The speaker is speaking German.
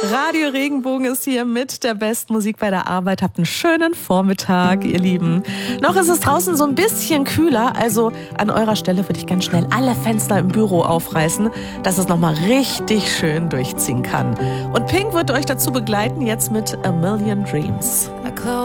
Radio Regenbogen ist hier mit der besten Musik bei der Arbeit. Habt einen schönen Vormittag, ihr Lieben. Noch ist es draußen so ein bisschen kühler, also an eurer Stelle würde ich ganz schnell alle Fenster im Büro aufreißen, dass es nochmal richtig schön durchziehen kann. Und Pink wird euch dazu begleiten, jetzt mit A Million Dreams.